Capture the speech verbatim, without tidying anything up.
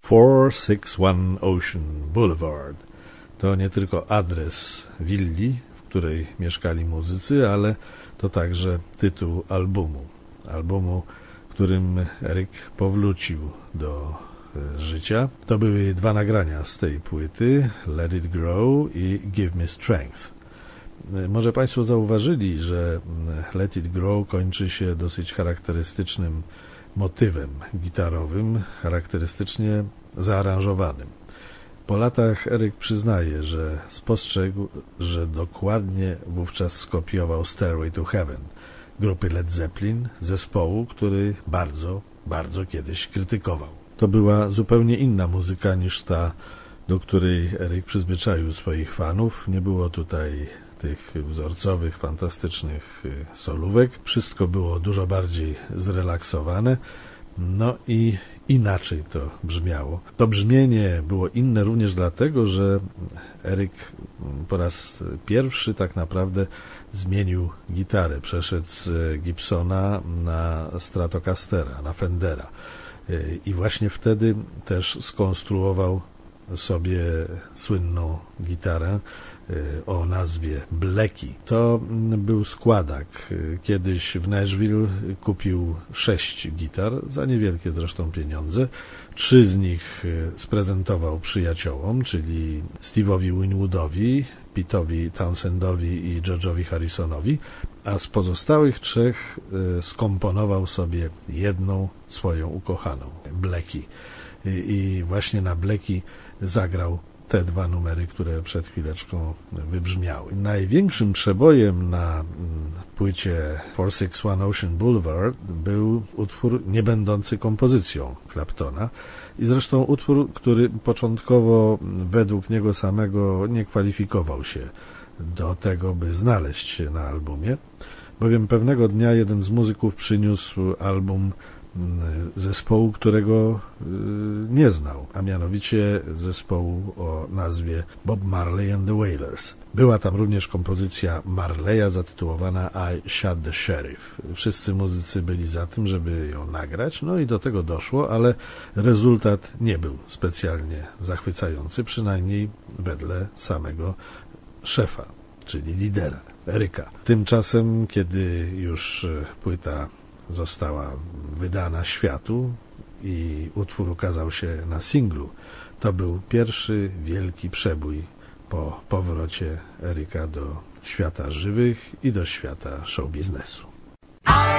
czterysta sześćdziesiąt jeden Ocean Boulevard. To nie tylko adres willi, w której mieszkali muzycy, ale to także tytuł albumu. Albumu, którym Eric powrócił do życia. To były dwa nagrania z tej płyty, Let It Grow i Give Me Strength. Może Państwo zauważyli, że Let It Grow kończy się dosyć charakterystycznym motywem gitarowym, charakterystycznie zaaranżowanym. Po latach Eric przyznaje, że spostrzegł, że dokładnie wówczas skopiował Stairway to Heaven grupy Led Zeppelin, zespołu, który bardzo, bardzo kiedyś krytykował. To była zupełnie inna muzyka niż ta, do której Eric przyzwyczaił swoich fanów. Nie było tutaj tych wzorcowych, fantastycznych solówek. Wszystko było dużo bardziej zrelaksowane. No i inaczej to brzmiało. To brzmienie było inne również dlatego, że Eric po raz pierwszy tak naprawdę zmienił gitarę. Przeszedł z Gibsona na Stratocastera, na Fendera. I właśnie wtedy też skonstruował sobie słynną gitarę o nazwie Blackie. To był składak. Kiedyś w Nashville kupił sześć gitar, za niewielkie zresztą pieniądze. Trzy z nich sprezentował przyjaciołom, czyli Steve'owi Winwoodowi, Pete'owi Townsendowi i George'owi Harrisonowi, a z pozostałych trzech skomponował sobie jedną swoją ukochaną, Blackie. I właśnie na Blackie zagrał te dwa numery, które przed chwileczką wybrzmiały. Największym przebojem na płycie czterysta sześćdziesiąt jeden Ocean Boulevard był utwór nie będący kompozycją Claptona i zresztą utwór, który początkowo według niego samego nie kwalifikował się do tego, by znaleźć się na albumie, bowiem pewnego dnia jeden z muzyków przyniósł album zespołu, którego nie znał, a mianowicie zespołu o nazwie Bob Marley and the Wailers. Była tam również kompozycja Marleya zatytułowana I Shot the Sheriff. Wszyscy muzycy byli za tym, żeby ją nagrać, no i do tego doszło, ale rezultat nie był specjalnie zachwycający, przynajmniej wedle samego szefa, czyli lidera, Eryka. Tymczasem, kiedy już płyta została wydana światu i utwór ukazał się na singlu, to był pierwszy wielki przebój po powrocie Eryka do świata żywych i do świata show biznesu.